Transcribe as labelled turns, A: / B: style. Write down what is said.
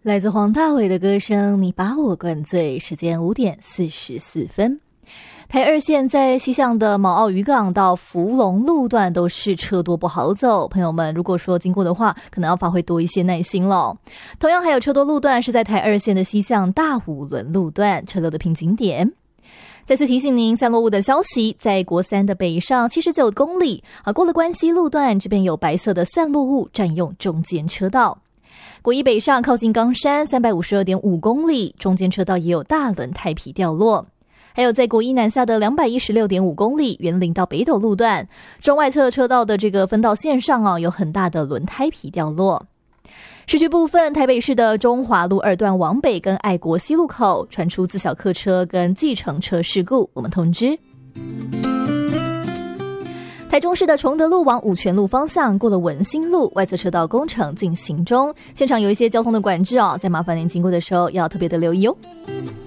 A: 来自黄大炜的歌声，你把我灌醉。时间5点44分。台二线在西向的卯澳渔港到福隆路段都是车多不好走，朋友们如果说经过的话，可能要发挥多一些耐心了。同样还有车多路段是在台二线的西向大五轮路段，车流的瓶颈点。再次提醒您，散落物的消息，在国三的北上79公里过了关西路段，这边有白色的散落物占用中间车道。国一北上靠近冈山352.5公里，中间车道也有大轮胎皮掉落。还有在国一南下的216.5公里，园林到北斗路段，中外侧车道的这个分道线上有很大的轮胎皮掉落。市区部分，台北市的中华路2段往北跟爱国西路口传出自小客车跟计程车事故，我们通知。台中市的崇德路往五权路方向，过了文心路，外侧车道工程进行中，现场有一些交通的管制在麻烦您经过的时候要特别的留意哦。